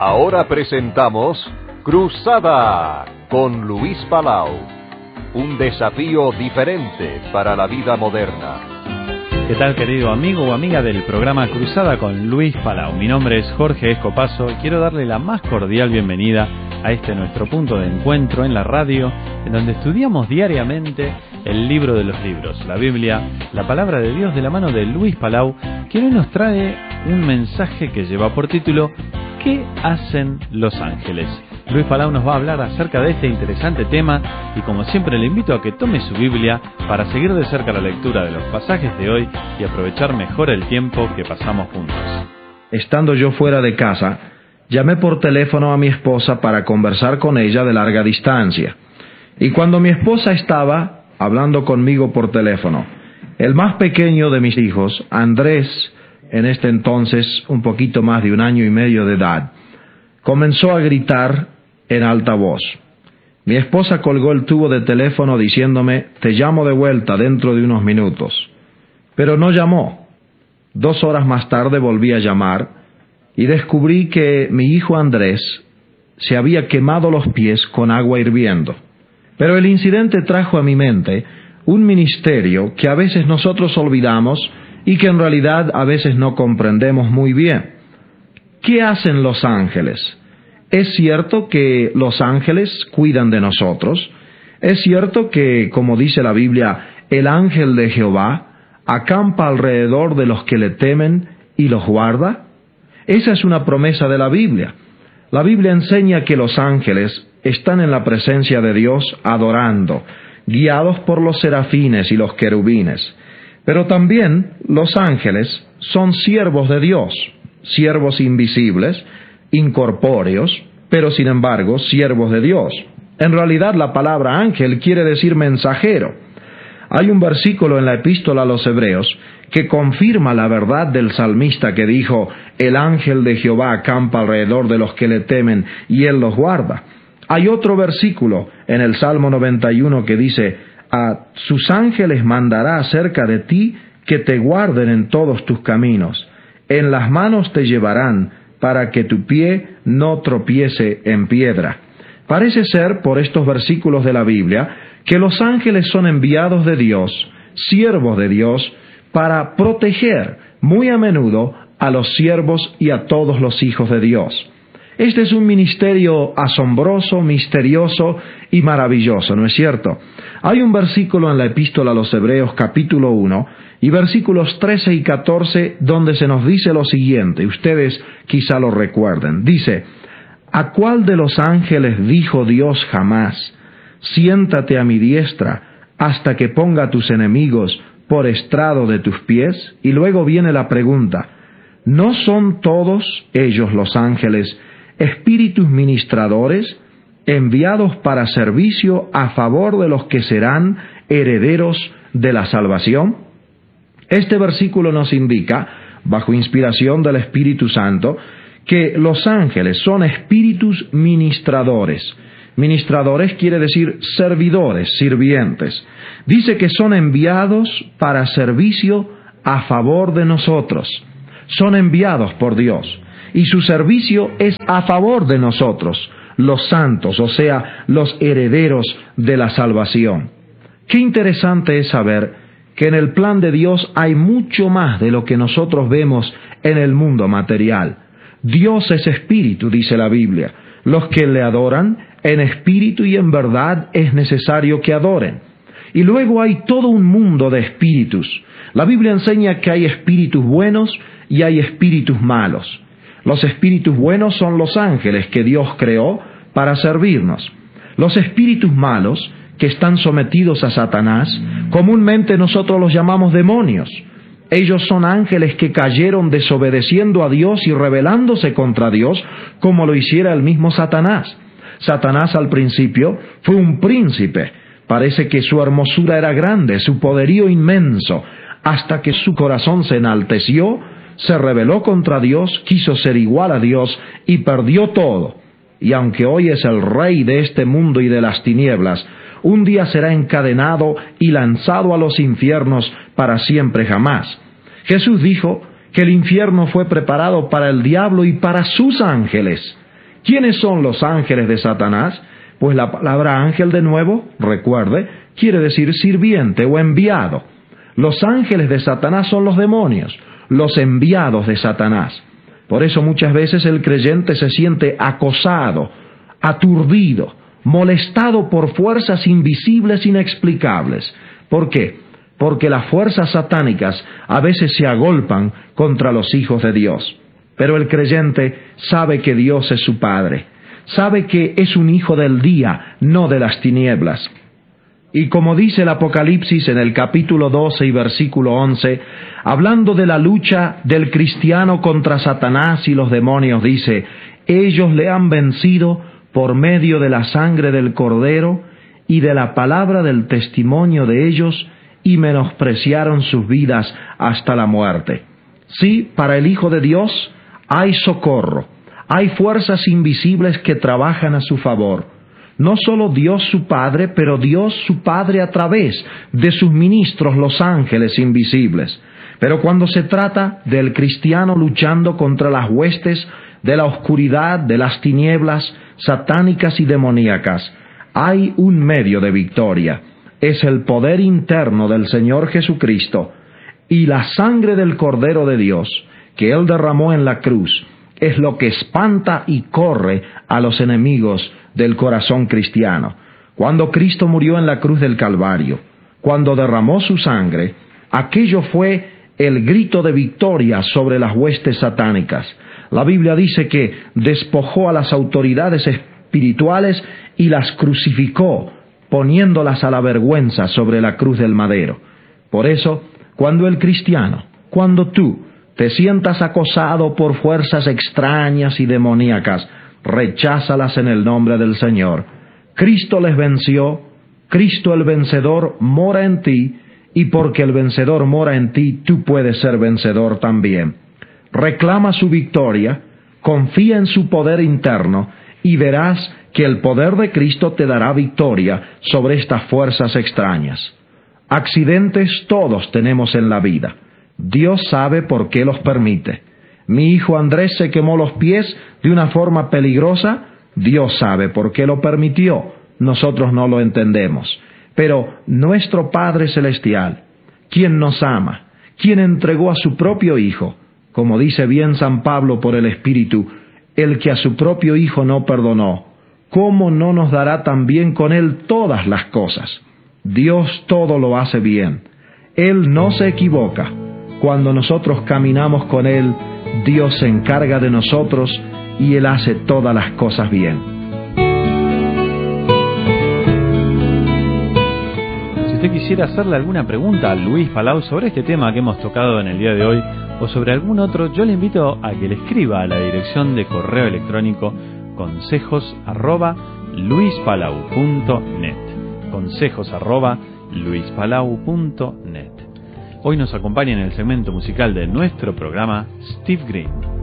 Ahora presentamos Cruzada con Luis Palau. Un desafío diferente para la vida moderna. ¿Qué tal, querido amigo o amiga del programa Cruzada con Luis Palau? Mi nombre es Jorge Escopazo y quiero darle la más cordial bienvenida a este nuestro punto de encuentro en la radio, en donde estudiamos diariamente el libro de los libros, la Biblia, la palabra de Dios, de la mano de Luis Palau, quien hoy nos trae un mensaje que lleva por título ¿Qué hacen los ángeles? Luis Palau nos va a hablar acerca de este interesante tema y como siempre le invito a que tome su Biblia para seguir de cerca la lectura de los pasajes de hoy y aprovechar mejor el tiempo que pasamos juntos. Estando yo fuera de casa, llamé por teléfono a mi esposa para conversar con ella de larga distancia. Y cuando mi esposa estaba hablando conmigo por teléfono, el más pequeño de mis hijos, Andrés, en este entonces un poquito más de 1 año y medio de edad, comenzó a gritar en alta voz. Mi esposa colgó el tubo de teléfono diciéndome, te llamo de vuelta dentro de unos minutos. Pero no llamó. 2 horas más tarde volví a llamar y descubrí que mi hijo Andrés se había quemado los pies con agua hirviendo. Pero el incidente trajo a mi mente un misterio que a veces nosotros olvidamos y que en realidad a veces no comprendemos muy bien. ¿Qué hacen los ángeles? Es cierto que los ángeles cuidan de nosotros. Es cierto que, como dice la Biblia, el ángel de Jehová acampa alrededor de los que le temen y los guarda. Esa es una promesa de la Biblia. La Biblia enseña que los ángeles están en la presencia de Dios adorando, guiados por los serafines y los querubines. Pero también los ángeles son siervos de Dios, siervos invisibles, incorpóreos, pero sin embargo siervos de Dios. En realidad la palabra ángel quiere decir mensajero. Hay un versículo en la epístola a los Hebreos que confirma la verdad del salmista que dijo, el ángel de Jehová acampa alrededor de los que le temen y él los guarda. Hay otro versículo en el Salmo 91 que dice, a sus ángeles mandará acerca de ti que te guarden en todos tus caminos. En las manos te llevarán para que tu pie no tropiece en piedra. Parece ser, por estos versículos de la Biblia, que los ángeles son enviados de Dios, siervos de Dios, para proteger muy a menudo a los siervos y a todos los hijos de Dios. Este es un ministerio asombroso, misterioso y maravilloso, ¿no es cierto? Hay un versículo en la epístola a los Hebreos capítulo 1 y versículos 13 y 14 donde se nos dice lo siguiente, ustedes quizá lo recuerden. Dice, ¿a cuál de los ángeles dijo Dios jamás, siéntate a mi diestra hasta que ponga a tus enemigos por estrado de tus pies? Y luego viene la pregunta, ¿no son todos ellos los ángeles espíritus ministradores, enviados para servicio a favor de los que serán herederos de la salvación? Este versículo nos indica, bajo inspiración del Espíritu Santo, que los ángeles son espíritus ministradores. Ministradores quiere decir servidores, sirvientes. Dice que son enviados para servicio a favor de nosotros. Son enviados por Dios. Y su servicio es a favor de nosotros, los santos, o sea, los herederos de la salvación. Qué interesante es saber que en el plan de Dios hay mucho más de lo que nosotros vemos en el mundo material. Dios es espíritu, dice la Biblia. Los que le adoran, en espíritu y en verdad es necesario que adoren. Y luego hay todo un mundo de espíritus. La Biblia enseña que hay espíritus buenos y hay espíritus malos. Los espíritus buenos son los ángeles que Dios creó para servirnos. Los espíritus malos, que están sometidos a Satanás, comúnmente nosotros los llamamos demonios. Ellos son ángeles que cayeron desobedeciendo a Dios y rebelándose contra Dios, como lo hiciera el mismo Satanás. Satanás al principio fue un príncipe. Parece que su hermosura era grande, su poderío inmenso, hasta que su corazón se enalteció, se rebeló contra Dios, quiso ser igual a Dios y perdió todo. Y aunque hoy es el rey de este mundo y de las tinieblas, un día será encadenado y lanzado a los infiernos para siempre jamás. Jesús dijo que el infierno fue preparado para el diablo y para sus ángeles. ¿Quiénes son los ángeles de Satanás? Pues la palabra ángel, de nuevo, recuerde, quiere decir sirviente o enviado. Los ángeles de Satanás son los demonios, los enviados de Satanás. Por eso muchas veces el creyente se siente acosado, aturdido, molestado por fuerzas invisibles inexplicables. ¿Por qué? Porque las fuerzas satánicas a veces se agolpan contra los hijos de Dios. Pero el creyente sabe que Dios es su Padre, sabe que es un hijo del día, no de las tinieblas. Y como dice el Apocalipsis en el capítulo 12 y versículo 11, hablando de la lucha del cristiano contra Satanás y los demonios, dice: ellos le han vencido por medio de la sangre del Cordero y de la palabra del testimonio de ellos, y menospreciaron sus vidas hasta la muerte. Sí, para el Hijo de Dios hay socorro, hay fuerzas invisibles que trabajan a su favor. No solo Dios su Padre, pero Dios su Padre a través de sus ministros, los ángeles invisibles. Pero cuando se trata del cristiano luchando contra las huestes de la oscuridad, de las tinieblas satánicas y demoníacas, hay un medio de victoria. Es el poder interno del Señor Jesucristo y la sangre del Cordero de Dios que Él derramó en la cruz. Es lo que espanta y corre a los enemigos del corazón cristiano. Cuando Cristo murió en la cruz del Calvario, cuando derramó su sangre, aquello fue el grito de victoria sobre las huestes satánicas. La Biblia dice que despojó a las autoridades espirituales y las crucificó, poniéndolas a la vergüenza sobre la cruz del madero. Por eso, cuando el cristiano, cuando tú te sientas acosado por fuerzas extrañas y demoníacas, recházalas en el nombre del Señor. Cristo les venció, Cristo el vencedor mora en ti, y porque el vencedor mora en ti, tú puedes ser vencedor también. Reclama su victoria, confía en su poder interno, y verás que el poder de Cristo te dará victoria sobre estas fuerzas extrañas. Accidentes todos tenemos en la vida. Dios sabe por qué los permite. Mi hijo Andrés se quemó los pies de una forma peligrosa. Dios sabe por qué lo permitió. Nosotros no lo entendemos. Pero nuestro Padre Celestial, quien nos ama, quien entregó a su propio Hijo, como dice bien San Pablo por el Espíritu, el que a su propio Hijo no perdonó, ¿cómo no nos dará también con Él todas las cosas? Dios todo lo hace bien. Él no se equivoca. Cuando nosotros caminamos con Él, Dios se encarga de nosotros y Él hace todas las cosas bien. Si usted quisiera hacerle alguna pregunta a Luis Palau sobre este tema que hemos tocado en el día de hoy o sobre algún otro, yo le invito a que le escriba a la dirección de correo electrónico consejos@luispalau.net, consejos@luispalau.net. Hoy nos acompaña en el segmento musical de nuestro programa Steve Green.